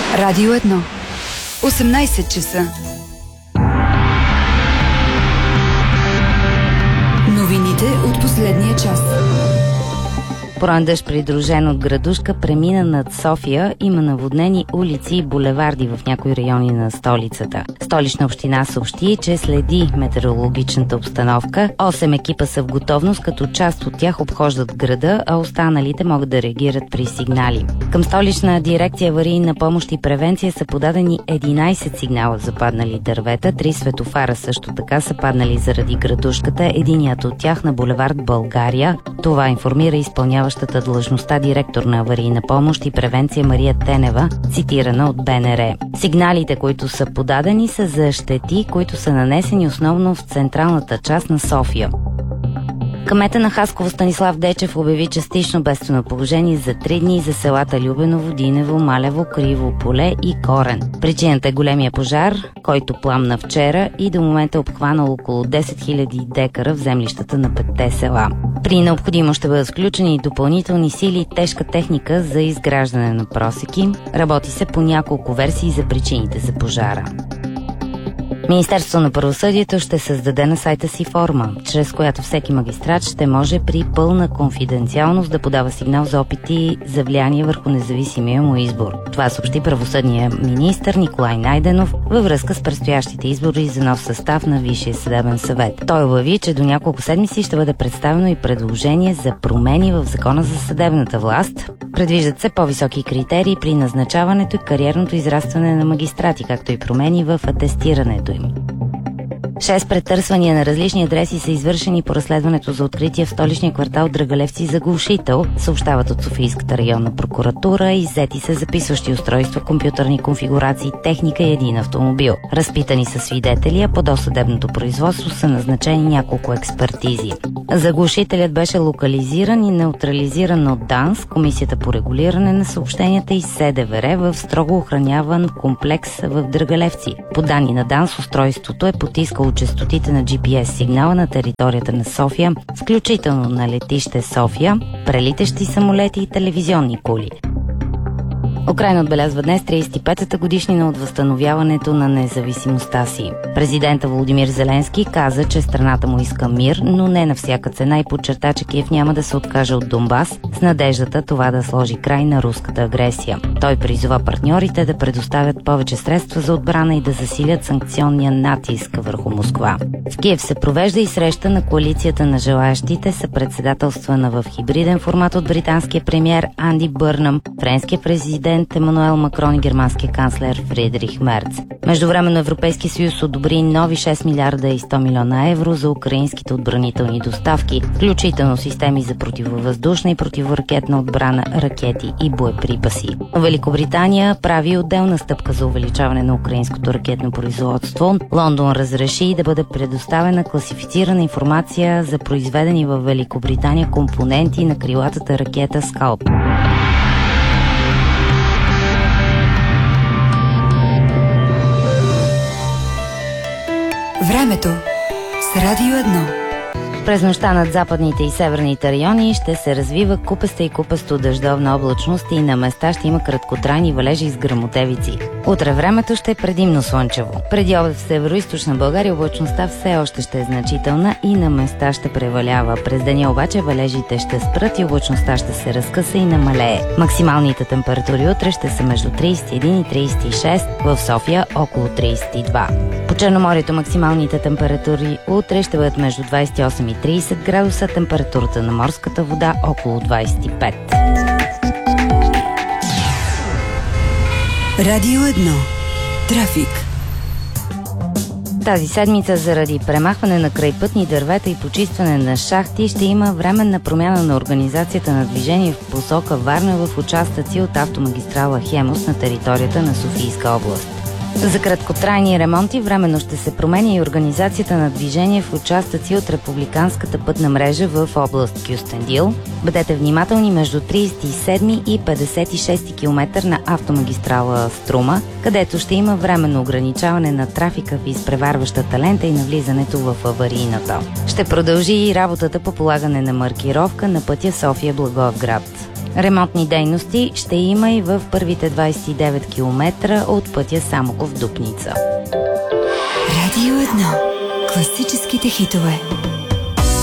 Радио 1. 18 часа. Новините от последния час. Поран дъжд, придружен от градушка, премина над София. Има наводнени улици и булеварди в някои райони на столицата. Столична община съобщи, че следи метеорологичната обстановка. 8 екипа са в готовност, като част от тях обхождат града, а останалите могат да реагират при сигнали. Към Столична дирекция аварийна помощ и превенция са подадени 11 сигнала за паднали дървета. 3 светофара също така са паднали заради градушката. Единият от тях на булевард България. Това информира изпълняващата длъжността директор на аварийна помощ и превенция Мария Тенева, цитирана от БНР. Сигналите, които са подадени, са за щети, които са нанесени основно в централната част на София. Кметът на Хасково Станислав Дечев обяви частично бедствено положение за 3 дни за селата Любеново, Динево, Малево, Криво поле и Корен. Причината е големия пожар, който пламна вчера и до момента е обхванал около 10 000 декара в землищата на 5 села. При необходимо ще бъдат включени и допълнителни сили и тежка техника за изграждане на просеки. Работи се по няколко версии за причините за пожара. Министерството на правосъдието ще създаде на сайта си форма, чрез която всеки магистрат ще може при пълна конфиденциалност да подава сигнал за опити за влияние върху независимия му избор. Това съобщи правосъдният министър Николай Найденов във връзка с предстоящите избори за нов състав на Висшия съдебен съвет. Той обяви, че до няколко седмици ще бъде представено и предложение за промени в Закона за съдебната власт. Предвиждат се по-високи критерии при назначаването и кариерното израстване на магистрати, както и промени в атестирането им. 6 претърсвания на различни адреси са извършени по разследването за откритие в столичния квартал Драгалевци заглушител, съобщават от Софийската районна прокуратура. Иззети са записващи устройства, компютърни конфигурации, техника и един автомобил. Разпитани са свидетели, а по досъдебното производство са назначени няколко експертизи. Заглушителят беше локализиран и неутрализиран от ДАНС, Комисията по регулиране на съобщенията и СДВР в строго охраняван комплекс в Драгалевци. По данни на ДАНС устройството е потискало честотите на GPS сигнала на територията на София, включително на летище София, прелитащи самолети и телевизионни кули. Украйна отбелязва днес 35-та годишнина от възстановяването на независимостта си. Президента Володимир Зеленски каза, че страната му иска мир, но не на всяка цена, и подчерта, че Киев няма да се откаже от Донбас с надеждата това да сложи край на руската агресия. Той призова партньорите да предоставят повече средства за отбрана и да засилят санкционния натиск върху Москва. В Киев се провежда и среща на коалицията на желаящите, съпредседателствана в хибриден формат от британския премиер Анди Бърнам, френския президент Емануел Макрон и германския канцлер Фридрих Мерц. Междувременно Европейския съюз одобри нови 6 милиарда и 100 милиона евро за украинските отбранителни доставки, включително системи за противовъздушна и противоракетна отбрана, ракети и боеприпаси. Великобритания прави отделна стъпка за увеличаване на украинското ракетно производство. Лондон разреши да бъде предоставена класифицирана информация за произведени в Великобритания компоненти на крилатата ракета Скалп. Времето с Радио 1. През нощта над западните и северните райони ще се развива купеста и купесто дъждовна облачност и на места ще има краткотрайни валежи с гръмотевици. Утре времето ще е предимно слънчево. Преди обед в североизточна България облачността все още ще е значителна и на места ще превалява. През деня обаче валежите ще спрат и облачността ще се разкъса и намалее. Максималните температури утре ще са между 31 и 36, в София около 32. По Черноморието максималните температури утре ще бъдат между 28 и 30 градуса, температурата на морската вода около 25. Радио 1. Трафик. Тази седмица заради премахване на крайпътни дървета и почистване на шахти ще има временна промяна на организацията на движение в посока Варна в участъци от автомагистрала Хемус на територията на Софийска област. За краткотрайни ремонти временно ще се променя и организацията на движение в участъци от републиканската пътна мрежа в област Кюстендил. Бъдете внимателни между 37 и 56 км на автомагистрала Струма, където ще има временно ограничаване на трафика в изпреварващата лента и навлизането в аварийната. Ще продължи и работата по полагане на маркировка на пътя София-Благоевград. Ремонтни дейности ще има и в първите 29 км от пътя Самоков-Дупница. Радио 1. Класическите хитове.